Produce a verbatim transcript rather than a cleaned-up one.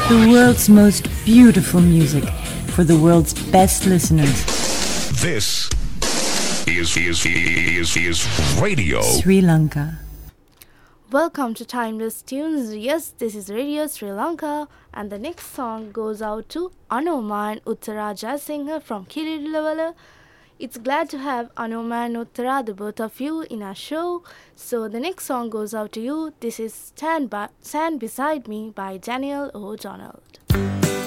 The world's most beautiful music for the world's best listeners. This is is is is radio Sri Lanka. Welcome to Timeless Tunes. Yes, this is Radio Sri Lanka, and the next song goes out to Anoma and Uttara Jaisinghe from Kiridilavala. It's glad to have Anoma and Uttara, the both of you, in our show. So the next song goes out to you. This is Stand, by, Stand Beside Me by Daniel O'Donnell.